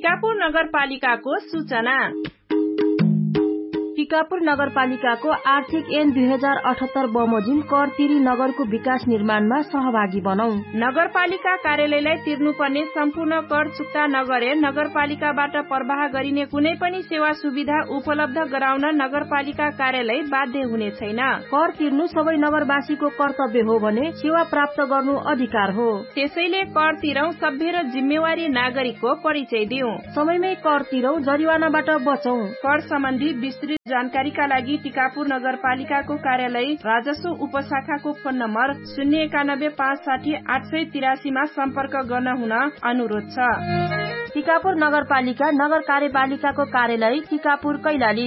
टिकापुर नगरपालिकाको सूचना। टिकापुर नगरपालिकाको आर्थिक ऐन 2078 बमोजिम कर तिरी नगरको विकास निर्माणमा सहभागी बनौ। नगरपालिका कार्यालयलाई तिर्नुपर्ने सम्पूर्ण कर चुक्ता नगरे नगरपालिकाबाट प्रवाह गरिने कुनै पनि सेवा सुविधा उपलब्ध गराउन नगरपालिका कार्यालय बाध्य हुने छैन। कर तिर्नु सबै नगरवासीको कर्तव्य हो भने सेवा प्राप्त गर्नु अधिकार हो। त्यसैले कर तिरौं, सभ्य र जिम्मेवारी नागरिकको परिचय दिउँ। समयमै कर तिरौं, जरिवानाबाट बचौं। कर सम्बन्धी विस्तृत जानकारीका लागि टिकापुर नगरपालिकाको कार्यालय राजस्व उपशाखाको फोन नम्बर 091 560 883 मा सम्पर्क गर्न हुन अनुरोध छ। टिकापुर नगरपालिका नगर कार्यपालिकाको कार्यालय टिकापुर कैलाली।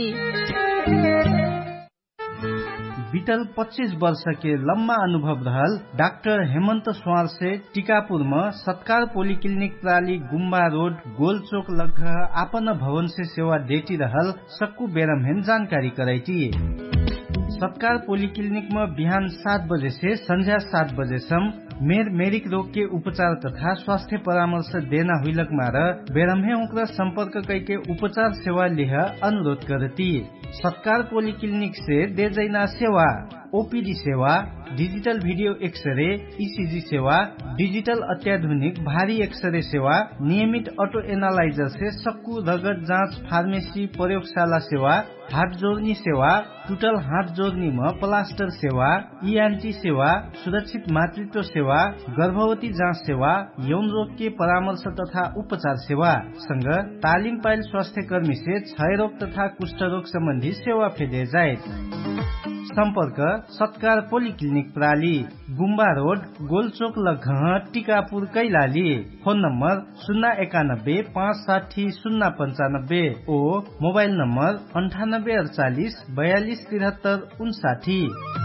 बीतल 25 वर्ष के लम्बा अनुभव रहल डाक्टर हेमंत स्वार से टिकापुर में सत्कार पोलिक्लिनिक प्राली गुम्बा रोड गोलचोक लग आपन भवन से सेवा देती रहल सक्कू बेरमहेन जानकारी कराई। सत्कार पोलिक्लिनिक में बिहान 7 बजे से संध्या 7 बजे मेरिक रोग के उपचार तथा स्वास्थ्य परामर्श देना हुईलक मार बेरमहे उनका संपर्क करके उपचार सेवा लिह अनुरोध करती। सत्कार पोलिक्लिनिक से दे जैना सेवा, ओपीडी सेवा, डिजिटल वीडियो एक्सरे, ईसीजी सेवा, डिजिटल अत्याधुनिक भारी एक्सरे सेवा, नियमित ऑटो एनालाइजर से सक्कू रगत जांच, फार्मेसी, प्रयोगशाला सेवा, हाथ जोड़नी सेवा, टूटल हाथ जोड़नी में प्लास्टर सेवा, ईएनटी सेवा, सुरक्षित मातृत्व सेवा, गर्भवती जांच सेवा, यौन रोग के परामर्श तथा उपचार सेवा संग तालिम पाइल स्वास्थ्य कर्मी से क्षय रोग तथा कुष्ठ रोग संबंधी सेवा फेदे जाए। संपर्क सत्कार पोलिक्लिनिक प्राली गुम्बा रोड गोलचोक लघ टिकापुर कैलाली। फोन नंबर 091 560 095 ओ मोबाइल नंबर 98 48 42 73 59।